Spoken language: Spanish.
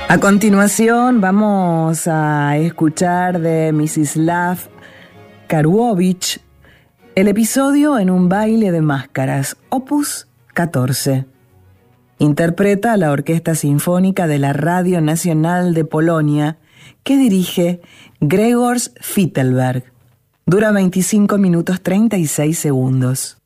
A continuación vamos a escuchar de Mstislav Karłowicz el episodio En un baile de máscaras, opus 14. Interpreta a la Orquesta Sinfónica de la Radio Nacional de Polonia, que dirige Grzegorz Fittelberg. Dura 25 minutos 36 segundos.